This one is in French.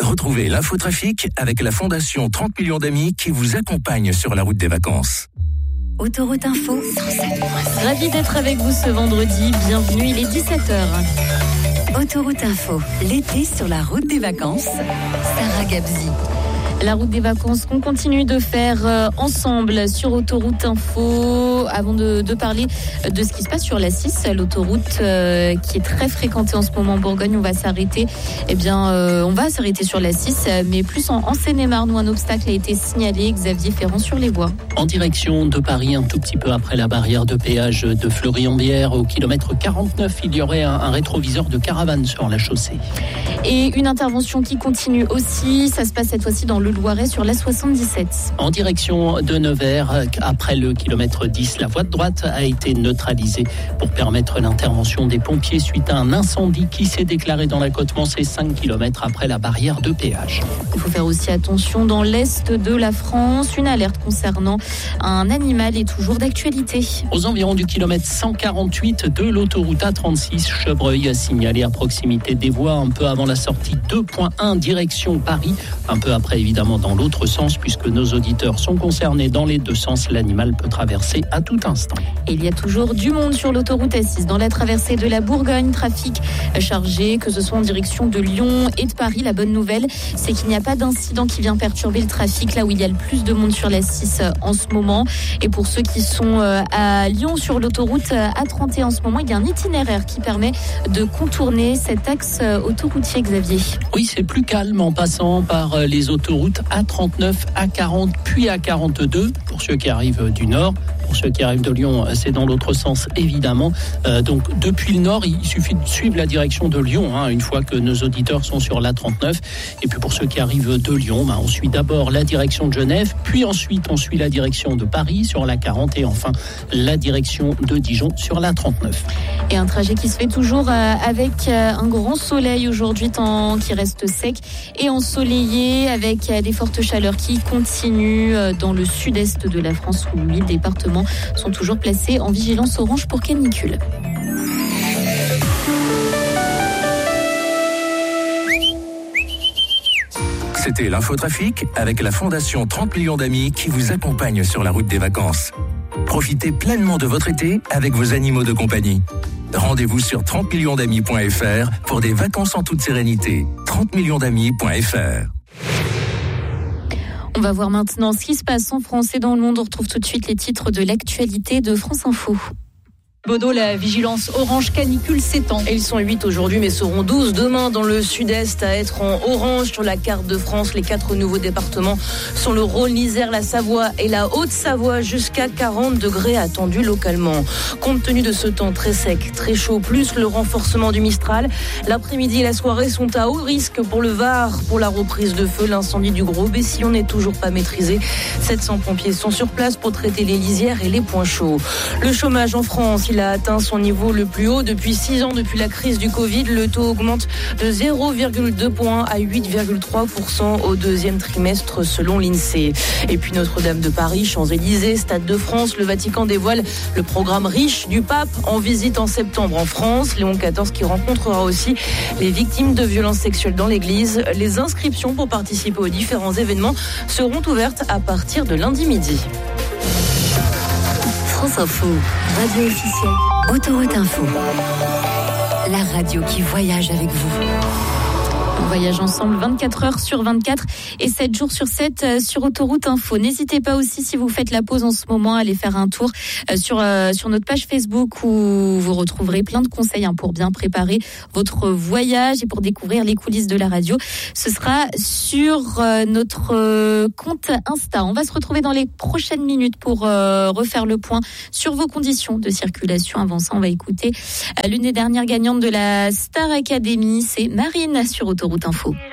Retrouvez l'infotrafic avec la Fondation 30 millions d'amis qui vous accompagne sur la route des vacances. Autoroute Info 107.5. Ravi d'être avec vous ce vendredi. Bienvenue, il est 17h. Autoroute Info, l'été sur la route des vacances. Sarah Gabzi. La route des vacances qu'on continue de faire ensemble sur Autoroute Info. Avant de parler de ce qui se passe sur la 6, l'autoroute qui est très fréquentée en ce moment en Bourgogne, on va s'arrêter. On va s'arrêter sur la 6, mais plus en Seine-et-Marne où un obstacle a été signalé. Xavier Ferrand sur les voies. En direction de Paris, un tout petit peu après la barrière de péage de Fleury-en-Bière, au kilomètre 49, il y aurait un rétroviseur de caravane sur la chaussée. Et une intervention qui continue aussi, ça se passe cette fois-ci dans le Loiret sur la 77. En direction de Nevers, après le kilomètre 10, la voie de droite a été neutralisée pour permettre l'intervention des pompiers suite à un incendie qui s'est déclaré dans l'accotement, c'est 5 km après la barrière de péage. Il faut faire aussi attention dans l'est de la France. Une alerte concernant un animal est toujours d'actualité. Aux environs du kilomètre 148 de l'autoroute A36, chevreuil a signalé à proximité des voies un peu avant la sortie 2.1 direction Paris, un peu après évidemment dans l'autre sens puisque nos auditeurs sont concernés dans les deux sens. L'animal peut traverser à tout instant. Et il y a toujours du monde sur l'autoroute A6 dans la traversée de la Bourgogne. Trafic chargé, que ce soit en direction de Lyon et de Paris. La bonne nouvelle, c'est qu'il n'y a pas d'incident qui vient perturber le trafic là où il y a le plus de monde sur la 6 en ce moment. Et pour ceux qui sont à Lyon sur l'autoroute A31 en ce moment, il y a un itinéraire qui permet de contourner cet axe autoroutier, Xavier. Oui, c'est plus calme en passant par les autoroutes A39, A40 puis A42 pour ceux qui arrivent du nord. Pour ceux qui arrivent de Lyon, c'est dans l'autre sens, évidemment. Donc, depuis le nord, il suffit de suivre la direction de Lyon, une fois que nos auditeurs sont sur l'A39. Et puis, pour ceux qui arrivent de Lyon, on suit d'abord la direction de Genève, puis ensuite, on suit la direction de Paris sur l'A40 et enfin, la direction de Dijon sur l'A39. Et un trajet qui se fait toujours avec un grand soleil aujourd'hui, temps qui reste sec et ensoleillé, avec des fortes chaleurs qui continuent dans le sud-est de la France où 8 départements sont toujours placés en vigilance orange pour canicule. C'était l'infotrafic avec la Fondation 30 millions d'amis qui vous accompagne sur la route des vacances. Profitez pleinement de votre été avec vos animaux de compagnie. Rendez-vous sur 30millionsdamis.fr pour des vacances en toute sérénité. 30millionsdamis.fr. On va voir maintenant ce qui se passe en France et dans le monde. On retrouve tout de suite les titres de l'actualité de France Info. Bodo, la vigilance orange canicule s'étend. Ils sont 8 aujourd'hui, mais seront 12 demain dans le sud-est à être en orange sur la carte de France. Les 4 nouveaux départements sont le Rhône, l'Isère, la Savoie et la Haute-Savoie. Jusqu'à 40 degrés attendus localement. Compte tenu de ce temps très sec, très chaud, plus le renforcement du Mistral, l'après-midi et la soirée sont à haut risque pour le Var. Pour la reprise de feu, l'incendie du Gros-Bessillon n'est toujours pas maîtrisé. 700 pompiers sont sur place pour traiter les lisières et les points chauds. Le chômage en France, il a atteint son niveau le plus haut depuis 6 ans, depuis la crise du Covid. Le taux augmente de 0,2 points à 8,3% au deuxième trimestre selon l'INSEE. Et puis Notre-Dame de Paris, Champs-Élysées, Stade de France, le Vatican dévoile le programme riche du pape en visite en septembre en France. Léon XIV qui rencontrera aussi les victimes de violences sexuelles dans l'église. Les inscriptions pour participer aux différents événements seront ouvertes à partir de lundi midi. France Info, radio officielle, Autoroute Info. La radio qui voyage avec vous. On voyage ensemble 24 heures sur 24 et 7 jours sur 7 sur Autoroute Info. N'hésitez pas aussi, si vous faites la pause en ce moment, à aller faire un tour sur notre page Facebook où vous retrouverez plein de conseils pour bien préparer votre voyage et pour découvrir les coulisses de la radio. Ce sera sur notre compte Insta. On va se retrouver dans les prochaines minutes pour refaire le point sur vos conditions de circulation. Avant ça, on va écouter l'une des dernières gagnantes de la Star Academy, c'est Marine sur Autoroute Info.